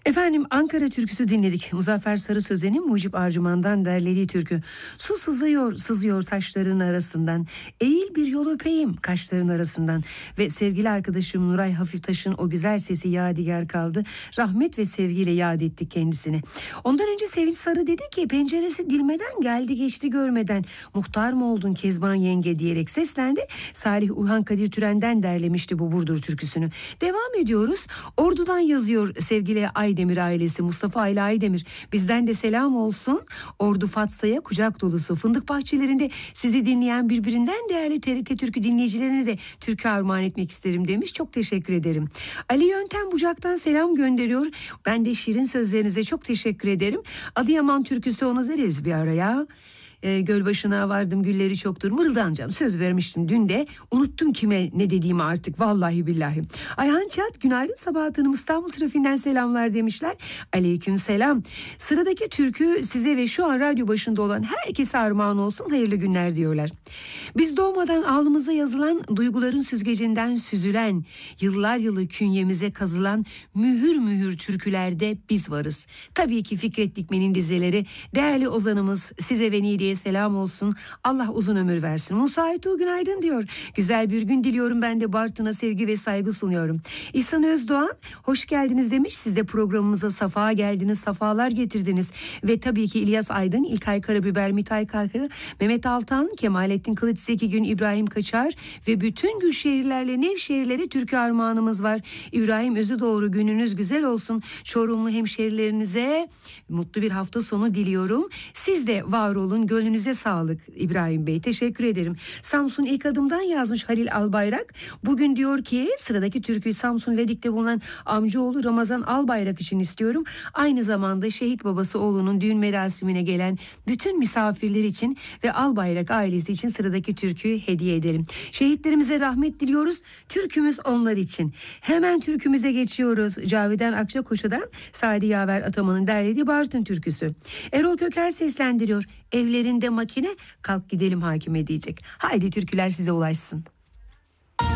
Efendim, Ankara türküsü dinledik. Muzaffer Sarı Sözen'in Mucip Arcıman'dan derlediği türkü. Su sızıyor, sızıyor taşların arasından. Eğil bir yol öpeyim kaşların arasından. Ve sevgili arkadaşım Nuray Hafiftaş'ın o güzel sesi yadigar kaldı. Rahmet ve sevgiyle yad ettik kendisini. Ondan önce Sevinç Sarı dedi ki, penceresi dilmeden geldi geçti görmeden. Muhtar mı oldun Kezban yenge diyerek seslendi. Salih Urhan Kadir Türen'den derlemişti bu Burdur türküsünü. Devam ediyoruz. Ordu'dan yazıyor sevgili Aydemir ailesi, Mustafa Ayla Aydemir. Bizden de selam olsun. Ordu Fatsa'ya kucak dolusu. Fındık bahçelerinde sizi dinleyen birbirinden değerli TRT Türkü dinleyicilerine de türkü armağan etmek isterim demiş. Çok teşekkür ederim. Ali Yöntem Bucak'tan selam gönderiyor. Ben de şirin sözlerinize çok teşekkür ederim. Adıyaman türküsü onu zeriz bir araya. Göl başına vardım gülleri çoktur, mırıldanacağım, söz vermiştim dün de, unuttum kime ne dediğimi artık, vallahi billahi. Ayhan Çat, günaydın Sabahat Hanım, İstanbul trafiğinden selamlar demişler. Aleyküm selam. Sıradaki türkü size ve şu an radyo başında olan herkese armağan olsun, hayırlı günler diyorlar. Biz doğmadan alnımıza yazılan, duyguların süzgecinden süzülen, yıllar yılı künyemize kazılan mühür mühür türkülerde biz varız. Tabii ki Fikret Dikmen'in dizeleri. Değerli ozanımız, size ve Niğde'ye selam olsun. Allah uzun ömür versin. Musa Aytuğ günaydın diyor. Güzel bir gün diliyorum, ben de Bartın'a sevgi ve saygı sunuyorum. İhsan Özdoğan hoş geldiniz demiş. Siz de programımıza safa geldiniz, safalar getirdiniz. Ve tabii ki İlyas Aydın, İlkay Karabiber, Mitay Kalkı, Mehmet Altan, Kemalettin Kılıç Zeki Gün, İbrahim Kaçar ve bütün Gülşehirlerle Nevşehirlere türkü armağanımız var. İbrahim Özü doğru, gününüz güzel olsun. Çorumlu hemşerilerinize mutlu bir hafta sonu diliyorum. Siz de var olun. Gönlünüze sağlık İbrahim Bey. Teşekkür ederim. Samsun ilk adımdan yazmış Halil Albayrak. Bugün diyor ki, sıradaki türküyü Samsun Ledik'te bulunan amcaoğlu Ramazan Albayrak için istiyorum. Aynı zamanda şehit babası oğlunun düğün merasimine gelen bütün misafirler için ve Albayrak ailesi için sıradaki türküyü hediye edelim. Şehitlerimize rahmet diliyoruz. Türkümüz onlar için. Hemen türkümüze geçiyoruz. Cavidan Akçakoça'dan Sadi Yaver Ataman'ın derlediği Bartın türküsü. Erol Köker seslendiriyor. Evlerinde makine, kalk gidelim hakime diyecek. Haydi türküler size ulaşsın.